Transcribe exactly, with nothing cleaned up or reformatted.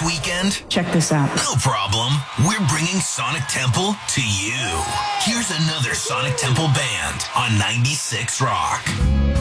this weekend? Check this out. No problem. We're bringing Sonic Temple to you. Here's another Sonic Temple band on ninety-six Rock.